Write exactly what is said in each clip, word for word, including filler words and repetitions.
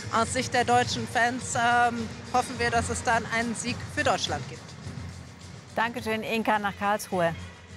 Aus Sicht der deutschen Fans ähm, hoffen wir, dass es dann einen Sieg für Deutschland gibt. Dankeschön, Inka, nach Karlsruhe.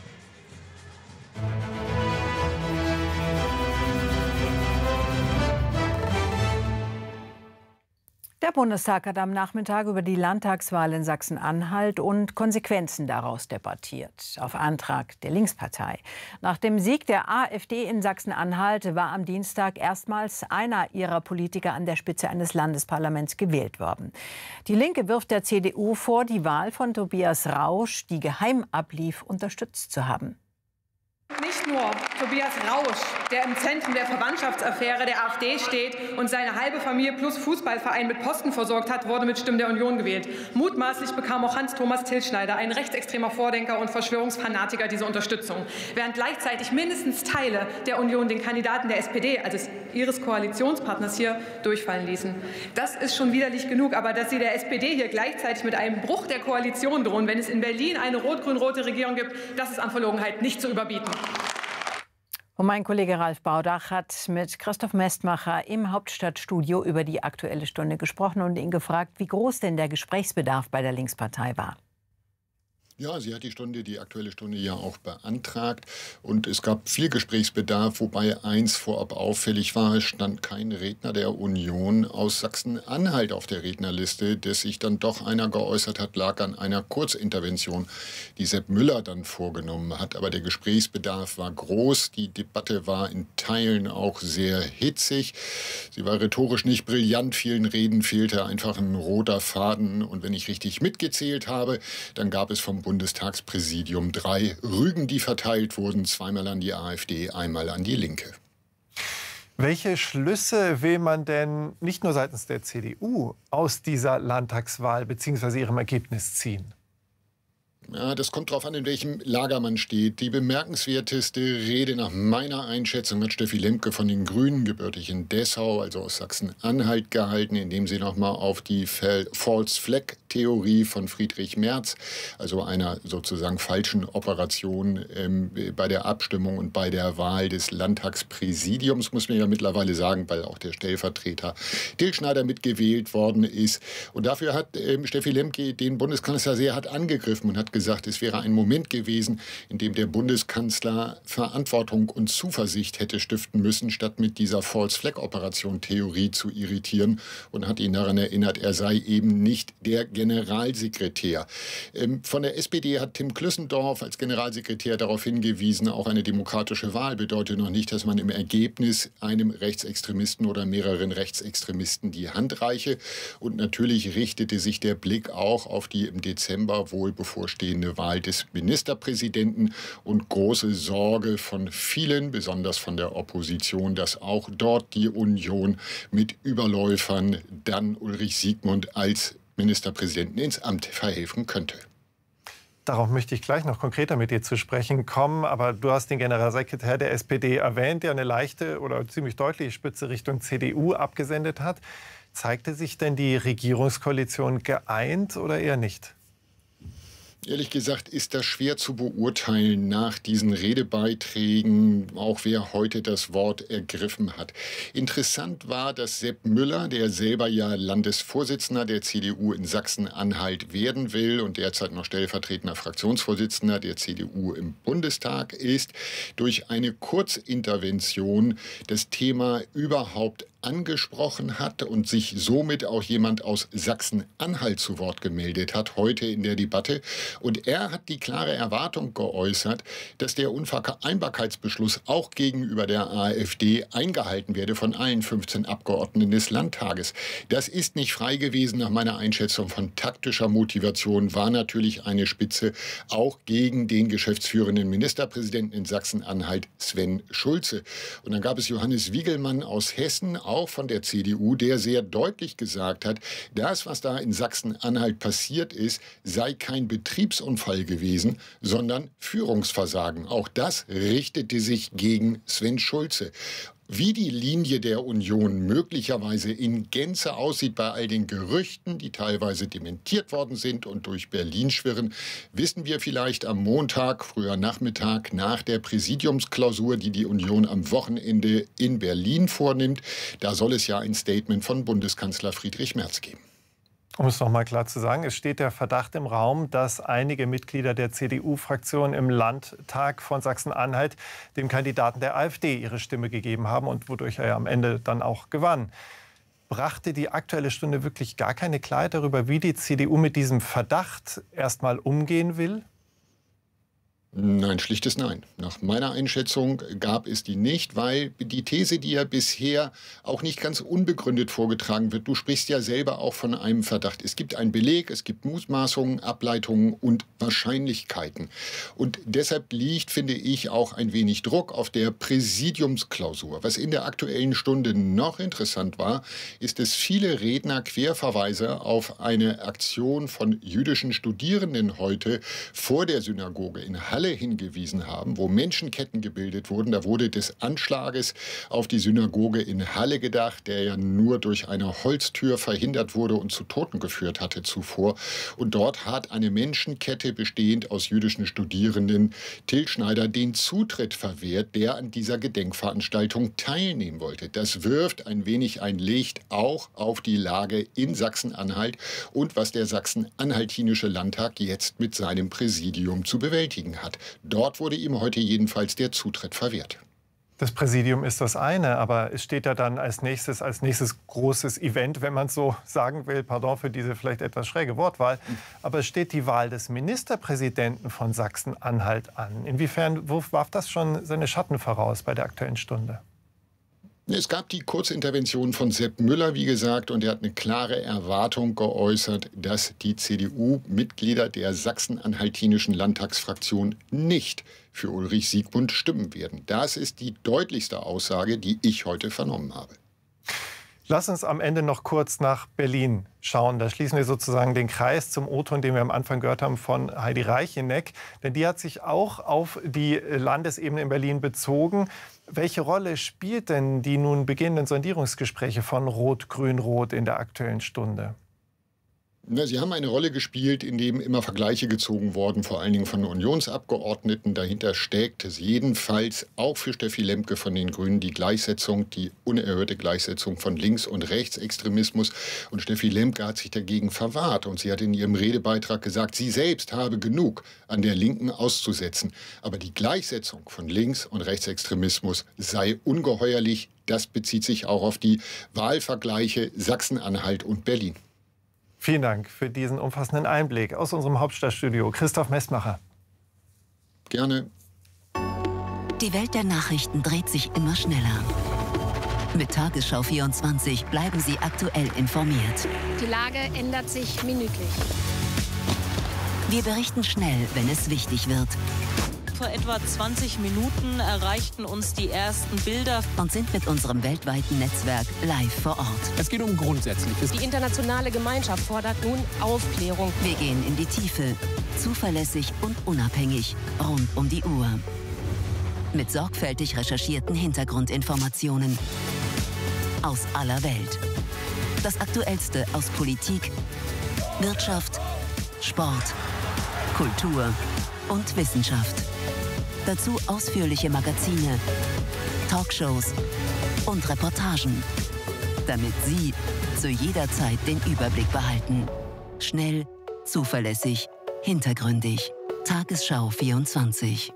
Der Bundestag hat am Nachmittag über die Landtagswahl in Sachsen-Anhalt und Konsequenzen daraus debattiert, auf Antrag der Linkspartei. Nach dem Sieg der AfD in Sachsen-Anhalt war am Dienstag erstmals einer ihrer Politiker an der Spitze eines Landesparlaments gewählt worden. Die Linke wirft der C D U vor, die Wahl von Tobias Rausch, die geheim ablief, unterstützt zu haben. Nicht nur Tobias Rausch, der im Zentrum der Verwandtschaftsaffäre der AfD steht und seine halbe Familie plus Fußballverein mit Posten versorgt hat, wurde mit Stimmen der Union gewählt. Mutmaßlich bekam auch Hans-Thomas Tilschneider, ein rechtsextremer Vordenker und Verschwörungsfanatiker, diese Unterstützung. Während gleichzeitig mindestens Teile der Union den Kandidaten der S P D, also ihres Koalitionspartners, hier durchfallen ließen. Das ist schon widerlich genug, aber dass Sie der S P D hier gleichzeitig mit einem Bruch der Koalition drohen, wenn es in Berlin eine rot-grün-rote Regierung gibt, das ist an Verlogenheit nicht zu überbieten. Und mein Kollege Ralf Baudach hat mit Christoph Mestmacher im Hauptstadtstudio über die Aktuelle Stunde gesprochen und ihn gefragt, wie groß denn der Gesprächsbedarf bei der Linkspartei war. Ja, sie hat die Stunde, die Aktuelle Stunde ja auch beantragt. Und es gab viel Gesprächsbedarf, wobei eins vorab auffällig war, es stand kein Redner der Union aus Sachsen-Anhalt auf der Rednerliste. Dass sich dann doch einer geäußert hat, lag an einer Kurzintervention, die Sepp Müller dann vorgenommen hat. Aber der Gesprächsbedarf war groß. Die Debatte war in Teilen auch sehr hitzig. Sie war rhetorisch nicht brillant. Vielen Reden fehlte einfach ein roter Faden. Und wenn ich richtig mitgezählt habe, dann gab es vom Bundestagspräsidium drei Rügen, die verteilt wurden, zweimal an die AfD, einmal an die Linke. Welche Schlüsse will man denn nicht nur seitens der C D U aus dieser Landtagswahl bzw. ihrem Ergebnis ziehen? Ja, das kommt darauf an, in welchem Lager man steht. Die bemerkenswerteste Rede nach meiner Einschätzung hat Steffi Lemke von den Grünen, gebürtig in Dessau, also aus Sachsen-Anhalt, gehalten, indem sie noch mal auf die False-Flag-Theorie von Friedrich Merz, also einer sozusagen falschen Operation ähm, bei der Abstimmung und bei der Wahl des Landtagspräsidiums, muss man ja mittlerweile sagen, weil auch der Stellvertreter Tilschneider mitgewählt worden ist. Und dafür hat ähm, Steffi Lemke den Bundeskanzler sehr hart angegriffen und hat gesagt, es wäre ein Moment gewesen, in dem der Bundeskanzler Verantwortung und Zuversicht hätte stiften müssen, statt mit dieser False-Flag-Operation-Theorie zu irritieren, und hat ihn daran erinnert, er sei eben nicht der Generalsekretär. Ähm, von der S P D hat Tim Klüssendorf als Generalsekretär darauf hingewiesen, auch eine demokratische Wahl bedeutet noch nicht, dass man im Ergebnis einem Rechtsextremisten oder mehreren Rechtsextremisten die Hand reiche. Und natürlich richtete sich der Blick auch auf die im Dezember wohl bevorstehende Wahl des Ministerpräsidenten und große Sorge von vielen, besonders von der Opposition, dass auch dort die Union mit Überläufern dann Ulrich Siegmund als Ministerpräsidenten ins Amt verhelfen könnte. Darauf möchte ich gleich noch konkreter mit dir zu sprechen kommen. Aber du hast den Generalsekretär der S P D erwähnt, der eine leichte oder ziemlich deutliche Spitze Richtung C D U abgesendet hat. Zeigte sich denn die Regierungskoalition geeint oder eher nicht? Ehrlich gesagt ist das schwer zu beurteilen nach diesen Redebeiträgen, auch wer heute das Wort ergriffen hat. Interessant war, dass Sepp Müller, der selber ja Landesvorsitzender der C D U in Sachsen-Anhalt werden will und derzeit noch stellvertretender Fraktionsvorsitzender der C D U im Bundestag ist, durch eine Kurzintervention das Thema überhaupt angesprochen hat und sich somit auch jemand aus Sachsen-Anhalt zu Wort gemeldet hat, heute in der Debatte. Und er hat die klare Erwartung geäußert, dass der Unvereinbarkeitsbeschluss auch gegenüber der AfD eingehalten werde von allen fünfzehn Abgeordneten des Landtages. Das ist nicht frei gewesen nach meiner Einschätzung von taktischer Motivation, war natürlich eine Spitze auch gegen den geschäftsführenden Ministerpräsidenten in Sachsen-Anhalt, Sven Schulze. Und dann gab es Johannes Wiegelmann aus Hessen, auch von der C D U, der sehr deutlich gesagt hat, das, was da in Sachsen-Anhalt passiert ist, sei kein Betriebsunfall gewesen, sondern Führungsversagen. Auch das richtete sich gegen Sven Schulze. Wie die Linie der Union möglicherweise in Gänze aussieht bei all den Gerüchten, die teilweise dementiert worden sind und durch Berlin schwirren, wissen wir vielleicht am Montag, früher Nachmittag, nach der Präsidiumsklausur, die die Union am Wochenende in Berlin vornimmt. Da soll es ja ein Statement von Bundeskanzler Friedrich Merz geben. Um es noch mal klar zu sagen, es steht der Verdacht im Raum, dass einige Mitglieder der C D U-Fraktion im Landtag von Sachsen-Anhalt dem Kandidaten der AfD ihre Stimme gegeben haben und wodurch er ja am Ende dann auch gewann. Brachte die Aktuelle Stunde wirklich gar keine Klarheit darüber, wie die C D U mit diesem Verdacht erst mal umgehen will? Nein, schlichtes Nein. Nach meiner Einschätzung gab es die nicht, weil die These, die ja bisher auch nicht ganz unbegründet vorgetragen wird, du sprichst ja selber auch von einem Verdacht. Es gibt einen Beleg, es gibt Mutmaßungen, Ableitungen und Wahrscheinlichkeiten. Und deshalb liegt, finde ich, auch ein wenig Druck auf der Präsidiumsklausur. Was in der Aktuellen Stunde noch interessant war, ist, dass viele Redner Querverweise auf eine Aktion von jüdischen Studierenden heute vor der Synagoge in Halle hingewiesen haben, wo Menschenketten gebildet wurden. Da wurde des Anschlages auf die Synagoge in Halle gedacht, der ja nur durch eine Holztür verhindert wurde und zu Toten geführt hatte zuvor. Und dort hat eine Menschenkette bestehend aus jüdischen Studierenden Till Schneider den Zutritt verwehrt, der an dieser Gedenkveranstaltung teilnehmen wollte. Das wirft ein wenig ein Licht auch auf die Lage in Sachsen-Anhalt und was der Sachsen-Anhaltinische Landtag jetzt mit seinem Präsidium zu bewältigen hat. Dort wurde ihm heute jedenfalls der Zutritt verwehrt. Das Präsidium ist das eine, aber es steht ja dann als nächstes, als nächstes großes Event, wenn man es so sagen will, pardon für diese vielleicht etwas schräge Wortwahl, aber es steht die Wahl des Ministerpräsidenten von Sachsen-Anhalt an. Inwiefern warf das schon seine Schatten voraus bei der Aktuellen Stunde? Es gab die Kurzintervention von Sepp Müller, wie gesagt, und er hat eine klare Erwartung geäußert, dass die C D U-Mitglieder der sachsen-anhaltinischen Landtagsfraktion nicht für Ulrich Siegmund stimmen werden. Das ist die deutlichste Aussage, die ich heute vernommen habe. Lass uns am Ende noch kurz nach Berlin schauen. Da schließen wir sozusagen den Kreis zum O-Ton, den wir am Anfang gehört haben von Heidi Reicheneck. Denn die hat sich auch auf die Landesebene in Berlin bezogen. Welche Rolle spielt denn die nun beginnenden Sondierungsgespräche von Rot-Grün-Rot in der Aktuellen Stunde? Na, sie haben eine Rolle gespielt, in dem immer Vergleiche gezogen wurden, vor allen Dingen von Unionsabgeordneten. Dahinter steckt es jedenfalls auch für Steffi Lemke von den Grünen die Gleichsetzung, die unerhörte Gleichsetzung von Links- und Rechtsextremismus. Und Steffi Lemke hat sich dagegen verwahrt. Und sie hat in ihrem Redebeitrag gesagt, sie selbst habe genug an der Linken auszusetzen. Aber die Gleichsetzung von Links- und Rechtsextremismus sei ungeheuerlich. Das bezieht sich auch auf die Wahlvergleiche Sachsen-Anhalt und Berlin. Vielen Dank für diesen umfassenden Einblick aus unserem Hauptstadtstudio. Christoph Messmacher. Gerne. Die Welt der Nachrichten dreht sich immer schneller. Mit Tagesschau vierundzwanzig bleiben Sie aktuell informiert. Die Lage ändert sich minütlich. Wir berichten schnell, wenn es wichtig wird. Vor etwa zwanzig Minuten erreichten uns die ersten Bilder und sind mit unserem weltweiten Netzwerk live vor Ort. Es geht um Grundsätzliches. Die internationale Gemeinschaft fordert nun Aufklärung. Wir gehen in die Tiefe, zuverlässig und unabhängig, rund um die Uhr. Mit sorgfältig recherchierten Hintergrundinformationen aus aller Welt. Das Aktuellste aus Politik, Wirtschaft, Sport, Kultur und Wissenschaft. Dazu ausführliche Magazine, Talkshows und Reportagen, damit Sie zu jeder Zeit den Überblick behalten. Schnell, zuverlässig, hintergründig. Tagesschau vierundzwanzig.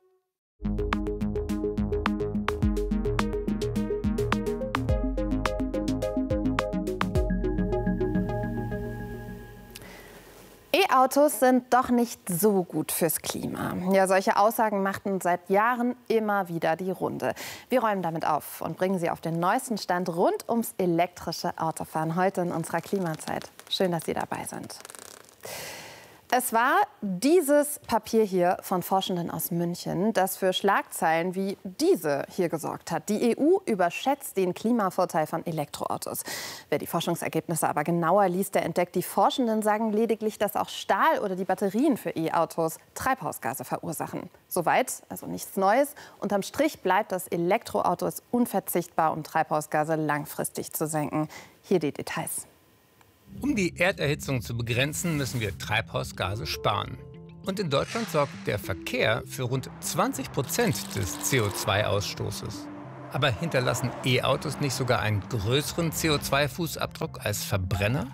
E-Autos sind doch nicht so gut fürs Klima. Ja, solche Aussagen machten seit Jahren immer wieder die Runde. Wir räumen damit auf und bringen Sie auf den neuesten Stand rund ums elektrische Autofahren heute in unserer Klimazeit. Schön, dass Sie dabei sind. Es war dieses Papier hier von Forschenden aus München, das für Schlagzeilen wie diese hier gesorgt hat. Die E U überschätzt den Klimavorteil von Elektroautos. Wer die Forschungsergebnisse aber genauer liest, der entdeckt, die Forschenden sagen lediglich, dass auch Stahl oder die Batterien für E-Autos Treibhausgase verursachen. Soweit, also nichts Neues. Unterm Strich bleibt das Elektroauto ist unverzichtbar, um Treibhausgase langfristig zu senken. Hier die Details. Um die Erderhitzung zu begrenzen, müssen wir Treibhausgase sparen. Und in Deutschland sorgt der Verkehr für rund zwanzig Prozent des C O zwei Ausstoßes. Aber hinterlassen E-Autos nicht sogar einen größeren C O zwei Fußabdruck als Verbrenner?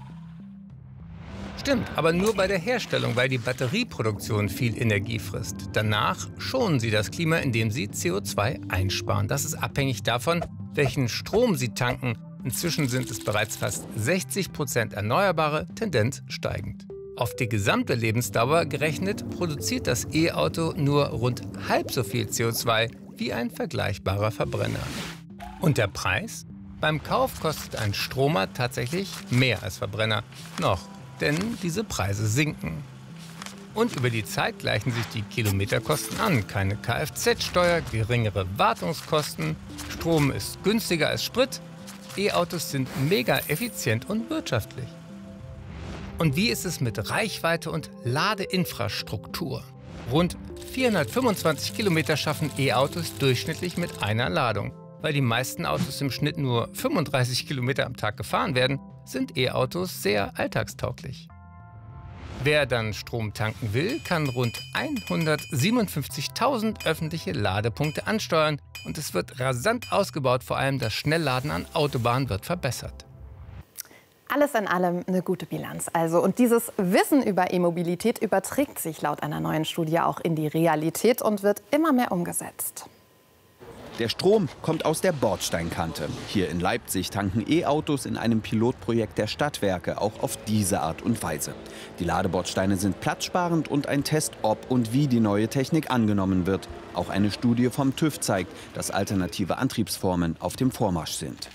Stimmt, aber nur bei der Herstellung, weil die Batterieproduktion viel Energie frisst. Danach schonen sie das Klima, indem sie C O zwei einsparen. Das ist abhängig davon, welchen Strom sie tanken. Inzwischen sind es bereits fast sechzig Prozent Erneuerbare, Tendenz steigend. Auf die gesamte Lebensdauer gerechnet produziert das E-Auto nur rund halb so viel C O zwei wie ein vergleichbarer Verbrenner. Und der Preis? Beim Kauf kostet ein Stromer tatsächlich mehr als Verbrenner. Noch, denn diese Preise sinken. Und über die Zeit gleichen sich die Kilometerkosten an. Keine Kfz-Steuer, geringere Wartungskosten, Strom ist günstiger als Sprit. E-Autos sind mega effizient und wirtschaftlich. Und wie ist es mit Reichweite und Ladeinfrastruktur? Rund vierhundertfünfundzwanzig Kilometer schaffen E-Autos durchschnittlich mit einer Ladung. Weil die meisten Autos im Schnitt nur fünfunddreißig Kilometer am Tag gefahren werden, sind E-Autos sehr alltagstauglich. Wer dann Strom tanken will, kann rund hundertsiebenundfünfzigtausend öffentliche Ladepunkte ansteuern und es wird rasant ausgebaut, vor allem das Schnellladen an Autobahnen wird verbessert. Alles in allem eine gute Bilanz also. Und dieses Wissen über E-Mobilität überträgt sich laut einer neuen Studie auch in die Realität und wird immer mehr umgesetzt. Der Strom kommt aus der Bordsteinkante. Hier in Leipzig tanken E-Autos in einem Pilotprojekt der Stadtwerke auch auf diese Art und Weise. Die Ladebordsteine sind platzsparend und ein Test, ob und wie die neue Technik angenommen wird. Auch eine Studie vom TÜV zeigt, dass alternative Antriebsformen auf dem Vormarsch sind.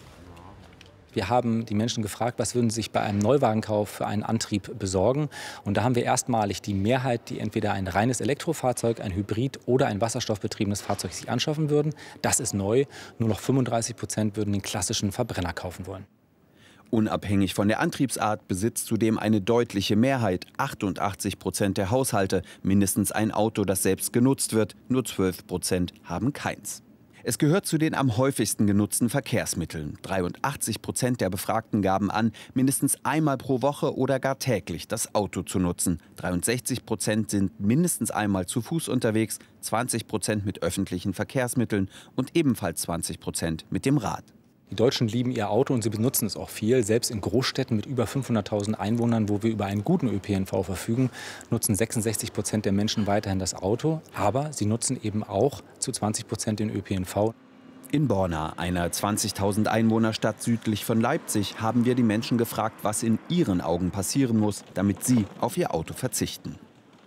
Wir haben die Menschen gefragt, was würden sie sich bei einem Neuwagenkauf für einen Antrieb besorgen. Und da haben wir erstmalig die Mehrheit, die entweder ein reines Elektrofahrzeug, ein Hybrid oder ein wasserstoffbetriebenes Fahrzeug sich anschaffen würden. Das ist neu. Nur noch fünfunddreißig Prozent würden den klassischen Verbrenner kaufen wollen. Unabhängig von der Antriebsart besitzt zudem eine deutliche Mehrheit, achtundachtzig Prozent der Haushalte, mindestens ein Auto, das selbst genutzt wird. Nur zwölf Prozent haben keins. Es gehört zu den am häufigsten genutzten Verkehrsmitteln. dreiundachtzig Prozent der Befragten gaben an, mindestens einmal pro Woche oder gar täglich das Auto zu nutzen. dreiundsechzig Prozent sind mindestens einmal zu Fuß unterwegs, zwanzig Prozent mit öffentlichen Verkehrsmitteln und ebenfalls zwanzig Prozent mit dem Rad. Die Deutschen lieben ihr Auto und sie benutzen es auch viel. Selbst in Großstädten mit über fünfhunderttausend Einwohnern, wo wir über einen guten Ö P N V verfügen, nutzen sechsundsechzig Prozent der Menschen weiterhin das Auto. Aber sie nutzen eben auch zu zwanzig Prozent den Ö P N V. In Borna, einer zwanzigtausend Einwohnerstadt südlich von Leipzig, haben wir die Menschen gefragt, was in ihren Augen passieren muss, damit sie auf ihr Auto verzichten.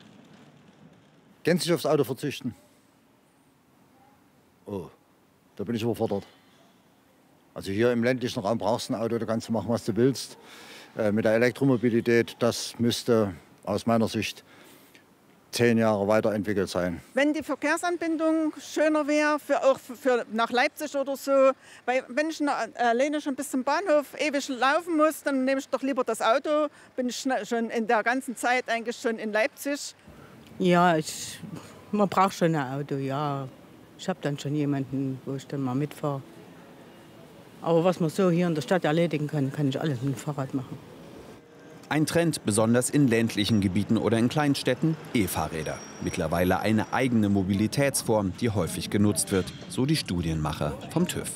Gänzlich aufs Auto verzichten? Oh, da bin ich überfordert. Also hier im ländlichen Raum brauchst du ein Auto, da kannst du machen, was du willst. Äh, mit der Elektromobilität, das müsste aus meiner Sicht zehn Jahre weiterentwickelt sein. Wenn die Verkehrsanbindung schöner wäre, für, auch für, für nach Leipzig oder so, weil wenn ich alleine schon bis zum Bahnhof ewig laufen muss, dann nehme ich doch lieber das Auto, bin ich schon in der ganzen Zeit eigentlich schon in Leipzig. Ja, ich, man braucht schon ein Auto, ja. Ich habe dann schon jemanden, wo ich dann mal mitfahre. Aber was man so hier in der Stadt erledigen kann, kann ich alles mit dem Fahrrad machen. Ein Trend, besonders in ländlichen Gebieten oder in Kleinstädten, E-Fahrräder. Mittlerweile eine eigene Mobilitätsform, die häufig genutzt wird, so die Studienmacher vom TÜV.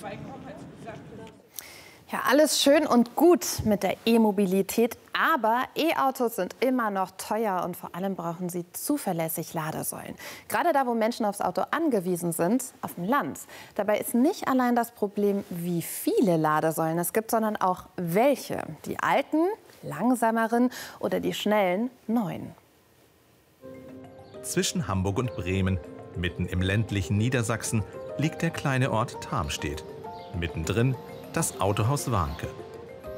Ja, alles schön und gut mit der E-Mobilität, aber E-Autos sind immer noch teuer und vor allem brauchen sie zuverlässig Ladesäulen. Gerade da, wo Menschen aufs Auto angewiesen sind, auf dem Land. Dabei ist nicht allein das Problem, wie viele Ladesäulen es gibt, sondern auch welche. Die alten, langsameren oder die schnellen, neuen. Zwischen Hamburg und Bremen, mitten im ländlichen Niedersachsen, liegt der kleine Ort Tarmstedt. Mittendrin das Autohaus Warnke.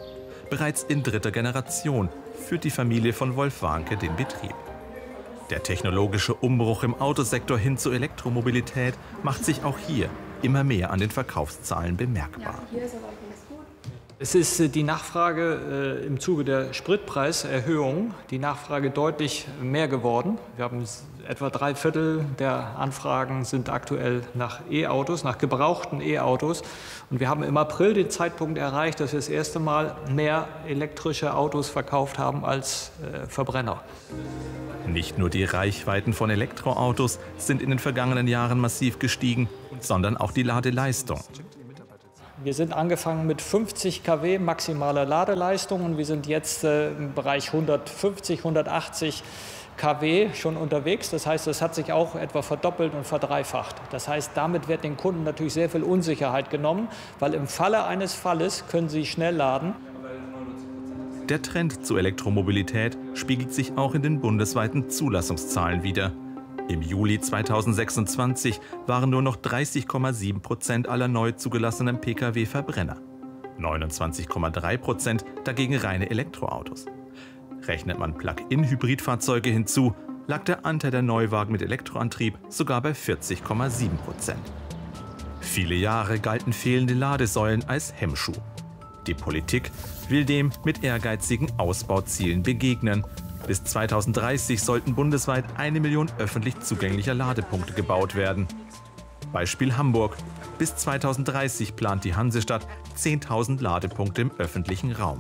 Bereits in dritter Generation führt die Familie von Wolf Warnke den Betrieb. Der technologische Umbruch im Autosektor hin zur Elektromobilität macht sich auch hier immer mehr an den Verkaufszahlen bemerkbar. Es ist die Nachfrage äh, im Zuge der Spritpreiserhöhung, die Nachfrage deutlich mehr geworden. Wir haben etwa drei Viertel der Anfragen sind aktuell nach E-Autos, nach gebrauchten E-Autos. Und wir haben im April den Zeitpunkt erreicht, dass wir das erste Mal mehr elektrische Autos verkauft haben als äh, Verbrenner. Nicht nur die Reichweiten von Elektroautos sind in den vergangenen Jahren massiv gestiegen, sondern auch die Ladeleistung. Wir sind angefangen mit fünfzig Kilowatt maximaler Ladeleistung und wir sind jetzt äh, im Bereich hundertfünfzig, hundertachtzig Kilowatt schon unterwegs. Das heißt, das hat sich auch etwa verdoppelt und verdreifacht. Das heißt, damit wird den Kunden natürlich sehr viel Unsicherheit genommen, weil im Falle eines Falles können sie schnell laden. Der Trend zur Elektromobilität spiegelt sich auch in den bundesweiten Zulassungszahlen wider. Im Juli zweitausendsechsundzwanzig waren nur noch dreißig Komma sieben Prozent aller neu zugelassenen Pkw Verbrenner. neunundzwanzig Komma drei Prozent dagegen reine Elektroautos. Rechnet man Plug-in-Hybridfahrzeuge hinzu, lag der Anteil der Neuwagen mit Elektroantrieb sogar bei vierzig Komma sieben Prozent. Viele Jahre galten fehlende Ladesäulen als Hemmschuh. Die Politik will dem mit ehrgeizigen Ausbauzielen begegnen. Bis zweitausenddreißig sollten bundesweit eine Million öffentlich zugänglicher Ladepunkte gebaut werden. Beispiel Hamburg. Bis zweitausenddreißig plant die Hansestadt zehntausend Ladepunkte im öffentlichen Raum.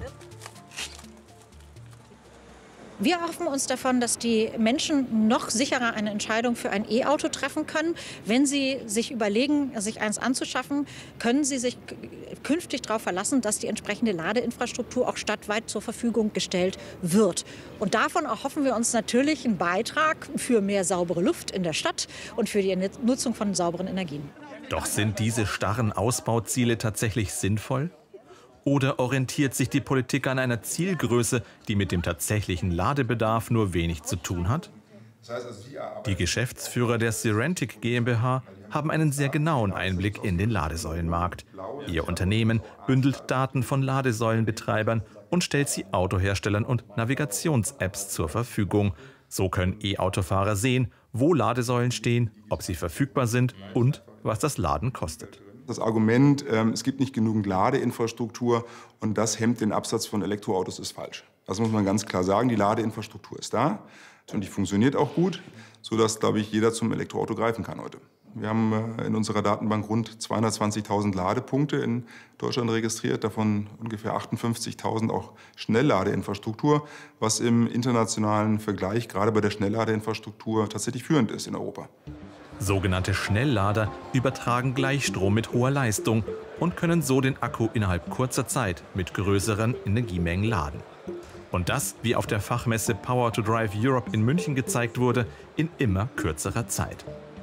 Wir erhoffen uns davon, dass die Menschen noch sicherer eine Entscheidung für ein E-Auto treffen können. Wenn sie sich überlegen, sich eins anzuschaffen, können sie sich künftig darauf verlassen, dass die entsprechende Ladeinfrastruktur auch stadtweit zur Verfügung gestellt wird. Und davon erhoffen wir uns natürlich einen Beitrag für mehr saubere Luft in der Stadt und für die Nutzung von sauberen Energien. Doch sind diese starren Ausbauziele tatsächlich sinnvoll? Oder orientiert sich die Politik an einer Zielgröße, die mit dem tatsächlichen Ladebedarf nur wenig zu tun hat? Die Geschäftsführer der Serentic GmbH haben einen sehr genauen Einblick in den Ladesäulenmarkt. Ihr Unternehmen bündelt Daten von Ladesäulenbetreibern und stellt sie Autoherstellern und Navigations-Apps zur Verfügung. So können E-Autofahrer sehen, wo Ladesäulen stehen, ob sie verfügbar sind und was das Laden kostet. Das Argument, ähm, es gibt nicht genügend Ladeinfrastruktur und das hemmt den Absatz von Elektroautos, ist falsch. Das muss man ganz klar sagen. Die Ladeinfrastruktur ist da und die funktioniert auch gut, sodass, glaube ich, jeder zum Elektroauto greifen kann heute. Wir haben äh, in unserer Datenbank rund zweihundertzwanzigtausend Ladepunkte in Deutschland registriert, davon ungefähr achtundfünfzigtausend auch Schnellladeinfrastruktur, was im internationalen Vergleich gerade bei der Schnellladeinfrastruktur tatsächlich führend ist in Europa. Sogenannte Schnelllader übertragen Gleichstrom mit hoher Leistung und können so den Akku innerhalb kurzer Zeit mit größeren Energiemengen laden. Und das, wie auf der Fachmesse Power to Drive Europe in München gezeigt wurde, in immer kürzerer Zeit.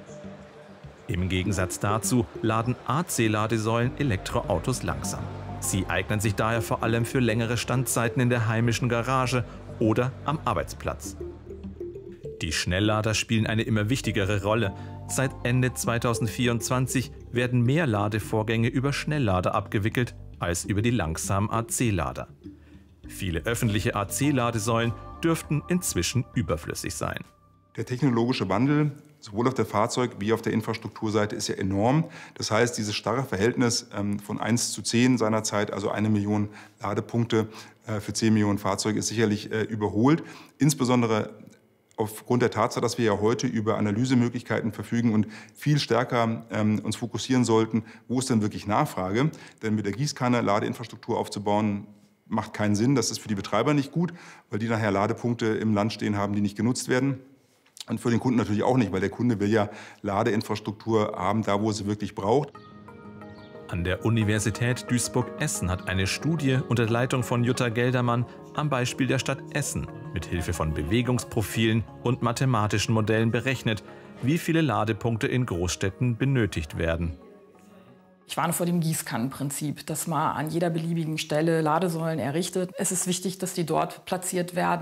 Im Gegensatz dazu laden A C-Ladesäulen Elektroautos langsam. Sie eignen sich daher vor allem für längere Standzeiten in der heimischen Garage oder am Arbeitsplatz. Die Schnelllader spielen eine immer wichtigere Rolle. Seit Ende zweitausendvierundzwanzig werden mehr Ladevorgänge über Schnelllader abgewickelt als über die langsamen A C-Lader. Viele öffentliche A C-Ladesäulen dürften inzwischen überflüssig sein. Der technologische Wandel, sowohl auf der Fahrzeug- wie auf der Infrastrukturseite, ist ja enorm. Das heißt, dieses starre Verhältnis ähm, von eins zu zehn seinerzeit, also eine Million Ladepunkte äh, für zehn Millionen Fahrzeuge, ist sicherlich äh, überholt. Insbesondere aufgrund der Tatsache, dass wir ja heute über Analysemöglichkeiten verfügen und viel stärker ähm, uns fokussieren sollten, wo ist denn wirklich Nachfrage? Denn mit der Gießkanne Ladeinfrastruktur aufzubauen, macht keinen Sinn. Das ist für die Betreiber nicht gut, weil die nachher Ladepunkte im Land stehen haben, die nicht genutzt werden. Und für den Kunden natürlich auch nicht, weil der Kunde will ja Ladeinfrastruktur haben, da wo er sie wirklich braucht. An der Universität Duisburg-Essen hat eine Studie unter Leitung von Jutta Geldermann am Beispiel der Stadt Essen mit Hilfe von Bewegungsprofilen und mathematischen Modellen berechnet, wie viele Ladepunkte in Großstädten benötigt werden. Ich warne vor dem Gießkannenprinzip, dass man an jeder beliebigen Stelle Ladesäulen errichtet. Es ist wichtig, dass die dort platziert werden,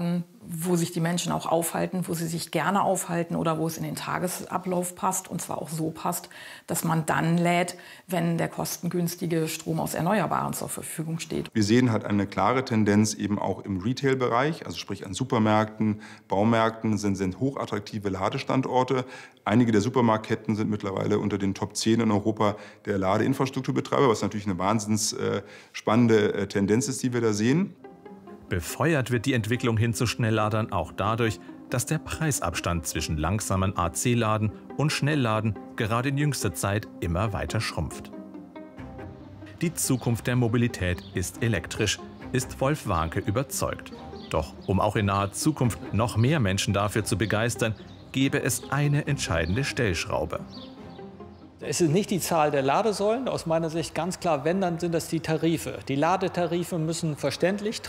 wo sich die Menschen auch aufhalten, wo sie sich gerne aufhalten oder wo es in den Tagesablauf passt. Und zwar auch so passt, dass man dann lädt, wenn der kostengünstige Strom aus Erneuerbaren zur Verfügung steht. Wir sehen halt eine klare Tendenz eben auch im Retail-Bereich, also sprich an Supermärkten, Baumärkten sind, sind hochattraktive Ladestandorte. Einige der Supermarktketten sind mittlerweile unter den Top zehn in Europa der Ladeinfrastrukturbetreiber, was natürlich eine wahnsinns äh, spannende äh, Tendenz ist, die wir da sehen. Befeuert wird die Entwicklung hin zu Schnellladern auch dadurch, dass der Preisabstand zwischen langsamen A C-Laden und Schnellladen gerade in jüngster Zeit immer weiter schrumpft. Die Zukunft der Mobilität ist elektrisch, ist Wolf Warnke überzeugt. Doch um auch in naher Zukunft noch mehr Menschen dafür zu begeistern, gäbe es eine entscheidende Stellschraube. Es ist nicht die Zahl der Ladesäulen, aus meiner Sicht ganz klar, wenn, dann sind das die Tarife. Die Ladetarife müssen verständlich,